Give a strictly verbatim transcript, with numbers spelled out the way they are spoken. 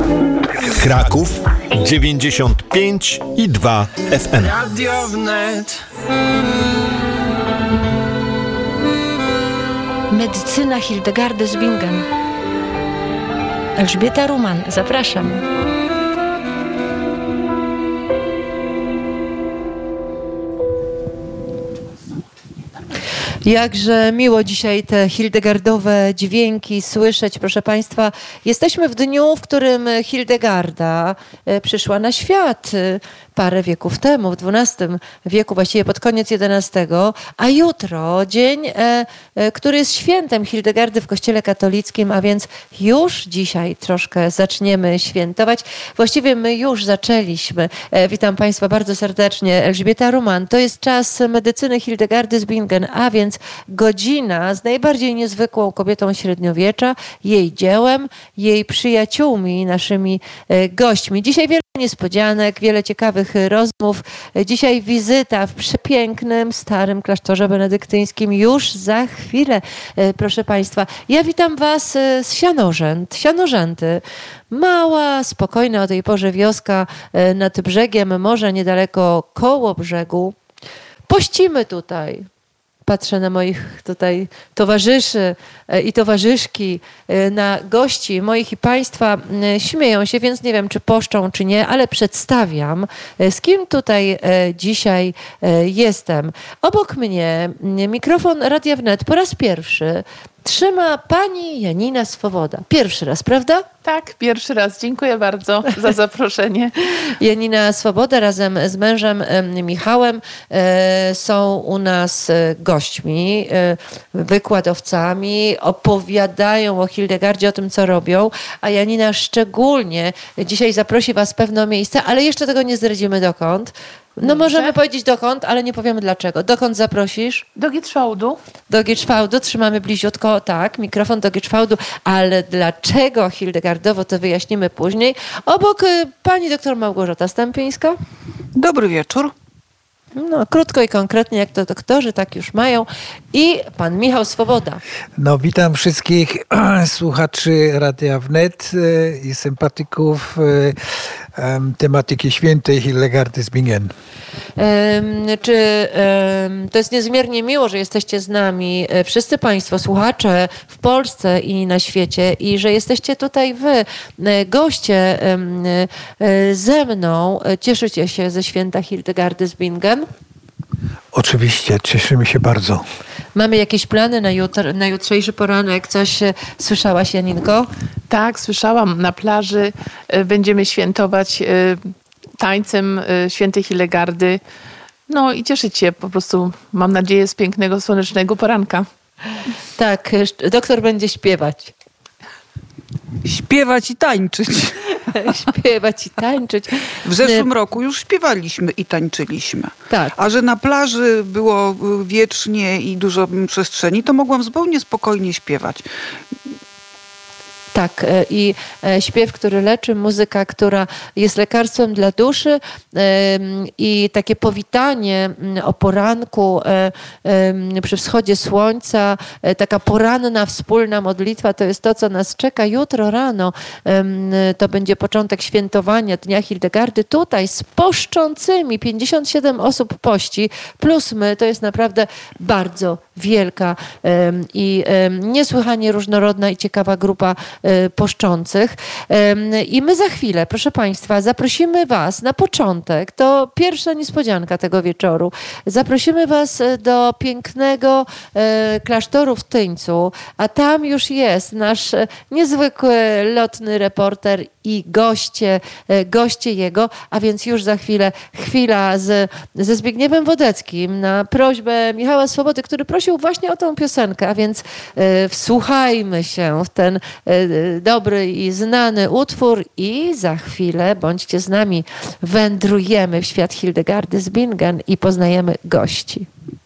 Kraków dziewięćdziesiąt pięć i dwa F M. Radio Wnet. Medycyna Hildegardy z Bingen. Elżbieta Ruman, zapraszam. Jakże miło dzisiaj te hildegardowe dźwięki słyszeć, proszę Państwa. Jesteśmy w dniu, w którym Hildegarda przyszła na świat parę wieków temu, w dwunastym wieku, właściwie pod koniec jedenastego, a jutro dzień, który jest świętem Hildegardy w Kościele katolickim, a więc już dzisiaj troszkę zaczniemy świętować. Właściwie my już zaczęliśmy. Witam Państwa bardzo serdecznie. Elżbieta Ruman. To jest czas medycyny Hildegardy z Bingen, a więc godzina z najbardziej niezwykłą kobietą średniowiecza, jej dziełem, jej przyjaciółmi, naszymi gośćmi. Dzisiaj wiele niespodzianek, wiele ciekawych rozmów. Dzisiaj wizyta w przepięknym, starym klasztorze benedyktyńskim. Już za chwilę, proszę Państwa. Ja witam Was z Sianorzęt, Sianorzęty. Mała, spokojna o tej porze wioska nad brzegiem morza, niedaleko koło brzegu. Pościmy tutaj. Patrzę na moich tutaj towarzyszy i towarzyszki, na gości moich i Państwa. Śmieją się, więc nie wiem, czy poszczą, czy nie, ale przedstawiam, z kim tutaj dzisiaj jestem. Obok mnie mikrofon Radia Wnet po raz pierwszy trzyma pani Janina Swoboda. Pierwszy raz, prawda? Tak, pierwszy raz. Dziękuję bardzo za zaproszenie. Janina Swoboda razem z mężem Michałem są u nas gośćmi, wykładowcami, opowiadają o Hildegardzie, o tym, co robią, a Janina szczególnie dzisiaj zaprosi Was w pewne miejsce, ale jeszcze tego nie zdradzimy dokąd. No możemy powiedzieć dokąd, ale nie powiemy dlaczego. Dokąd zaprosisz? Do Gitrzwałdu. Do Gitrzwałdu, trzymamy bliziutko, tak, mikrofon do Gitrzwałdu, ale dlaczego Hildegardowo, to wyjaśnimy później. Obok y, pani doktor Małgorzata Stępińska. Dobry wieczór. No, krótko i konkretnie, jak to doktorzy, tak już mają. I pan Michał Swoboda. No, witam wszystkich słuchaczy Radia Wnet i sympatyków tematyki świętej Hildegardy z Bingen. Um, czy um, to jest niezmiernie miło, że jesteście z nami, wszyscy Państwo, słuchacze w Polsce i na świecie, i że jesteście tutaj wy, goście um, ze mną. Cieszycie się ze święta Hildegardy z Bingen? Oczywiście, cieszymy się bardzo. Mamy jakieś plany na, jutro, na jutrzejszy poranek? Coś słyszałaś, Janinko? Tak, słyszałam. Na plaży będziemy świętować tańcem świętej Hildegardy. No i cieszyć się po prostu, mam nadzieję, z pięknego, słonecznego poranka. Tak, doktor będzie śpiewać. Śpiewać i tańczyć. Śpiewać i tańczyć. W zeszłym roku już śpiewaliśmy i tańczyliśmy. Tak. A że na plaży było wiecznie i dużo przestrzeni, to mogłam zupełnie spokojnie śpiewać. Tak, i śpiew, który leczy, muzyka, która jest lekarstwem dla duszy, i takie powitanie o poranku przy wschodzie słońca, taka poranna wspólna modlitwa, to jest to, co nas czeka jutro rano. To będzie początek świętowania Dnia Hildegardy tutaj z poszczącymi. pięćdziesiąt siedem osób pości, plus my. To jest naprawdę bardzo wielka i niesłychanie różnorodna i ciekawa grupa poszczących. I my za chwilę, proszę Państwa, zaprosimy Was na początek, to pierwsza niespodzianka tego wieczoru, zaprosimy Was do pięknego klasztoru w Tyńcu, a tam już jest nasz niezwykły lotny reporter i goście, goście jego, a więc już za chwilę chwila z, ze Zbigniewem Wodeckim na prośbę Michała Swobody, który prosił właśnie o tą piosenkę, a więc e, wsłuchajmy się w ten e, dobry i znany utwór i za chwilę, bądźcie z nami, wędrujemy w świat Hildegardy z Bingen i poznajemy gości.